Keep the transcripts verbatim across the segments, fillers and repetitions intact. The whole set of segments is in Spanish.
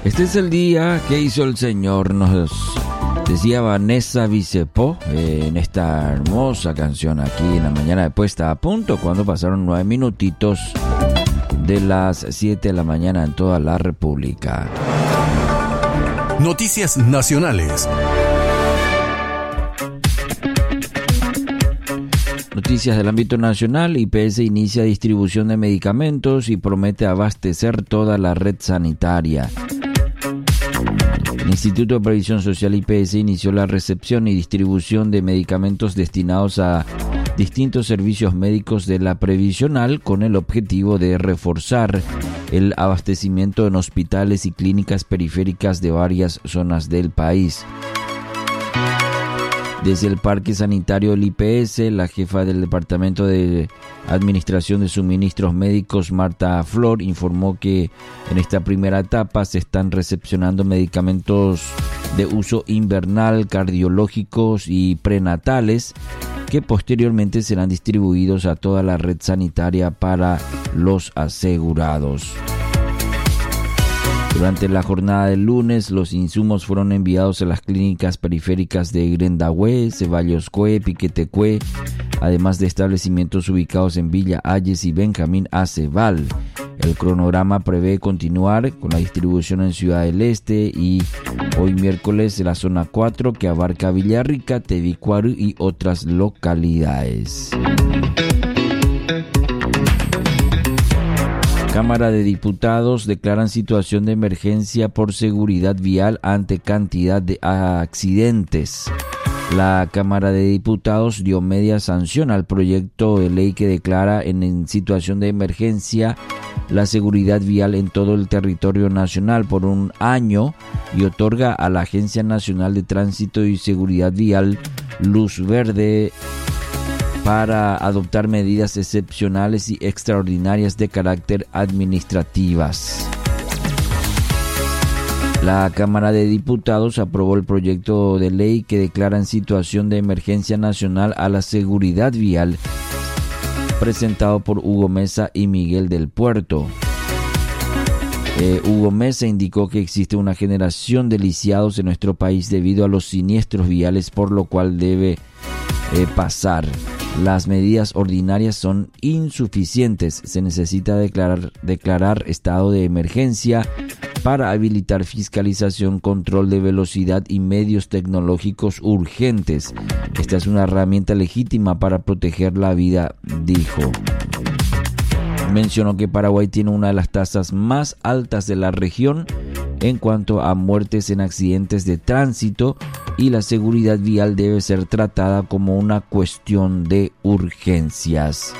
Este es el día que hizo el Señor, nos decía Vanessa Vicepó eh, en esta hermosa canción aquí en la mañana de Puesta a Punto, cuando pasaron nueve minutitos de las siete de la mañana en toda la República. Noticias nacionales. Noticias del ámbito nacional. I P S inicia distribución de medicamentos y promete abastecer toda la red sanitaria. El Instituto de Previsión Social I P S inició la recepción y distribución de medicamentos destinados a distintos servicios médicos de la previsional con el objetivo de reforzar el abastecimiento en hospitales y clínicas periféricas de varias zonas del país. Desde el Parque Sanitario del I P S, la jefa del Departamento de Administración de Suministros Médicos, Marta Flor, informó que en esta primera etapa se están recepcionando medicamentos de uso invernal, cardiológicos y prenatales, que posteriormente serán distribuidos a toda la red sanitaria para los asegurados. Durante la jornada del lunes, los insumos fueron enviados a las clínicas periféricas de Grendahue, Ceballos-Cue, Piquetecue, además de establecimientos ubicados en Villa Ayes y Benjamín Aceval. El cronograma prevé continuar con la distribución en Ciudad del Este y hoy miércoles en la zona cuatro, que abarca Villarrica, Tebicuaro y otras localidades. Cámara de Diputados declaran situación de emergencia por seguridad vial ante cantidad de accidentes. La Cámara de Diputados dio media sanción al proyecto de ley que declara en, en situación de emergencia la seguridad vial en todo el territorio nacional por un año y otorga a la Agencia Nacional de Tránsito y Seguridad Vial luz verde para adoptar medidas excepcionales y extraordinarias de carácter administrativas. La Cámara de Diputados aprobó el proyecto de ley que declara en situación de emergencia nacional a la seguridad vial, presentado por Hugo Mesa y Miguel del Puerto. Eh, Hugo Mesa indicó que existe una generación de lisiados en nuestro país debido a los siniestros viales, por lo cual debe eh, pasar. Las medidas ordinarias son insuficientes. Se necesita declarar, declarar estado de emergencia para habilitar fiscalización, control de velocidad y medios tecnológicos urgentes. Esta es una herramienta legítima para proteger la vida, dijo. Mencionó que Paraguay tiene una de las tasas más altas de la región en cuanto a muertes en accidentes de tránsito y la seguridad vial debe ser tratada como una cuestión de urgencias.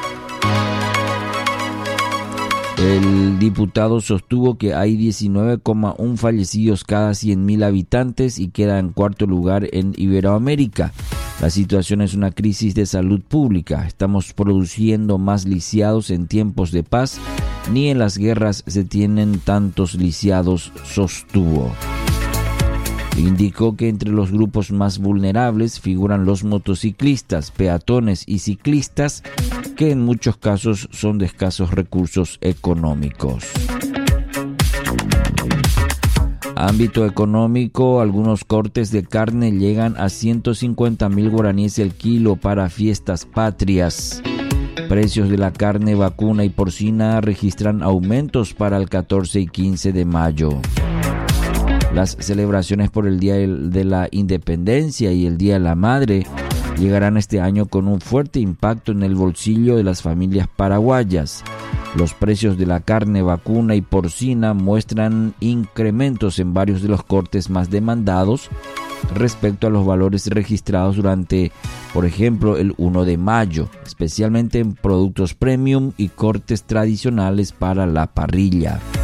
El diputado sostuvo que hay diecinueve coma uno fallecidos cada cien mil habitantes y queda en cuarto lugar en Iberoamérica. La situación es una crisis de salud pública. Estamos produciendo más lisiados en tiempos de paz. Ni en las guerras se tienen tantos lisiados, sostuvo. Indicó que entre los grupos más vulnerables figuran los motociclistas, peatones y ciclistas, que en muchos casos son de escasos recursos económicos. Ámbito económico, algunos cortes de carne llegan a ciento cincuenta mil guaraníes el kilo para fiestas patrias. Precios de la carne vacuna y porcina registran aumentos para el catorce y quince de mayo. Las celebraciones por el Día de la Independencia y el Día de la Madre llegarán este año con un fuerte impacto en el bolsillo de las familias paraguayas. Los precios de la carne vacuna y porcina muestran incrementos en varios de los cortes más demandados respecto a los valores registrados durante, por ejemplo, el uno de mayo, especialmente en productos premium y cortes tradicionales para la parrilla.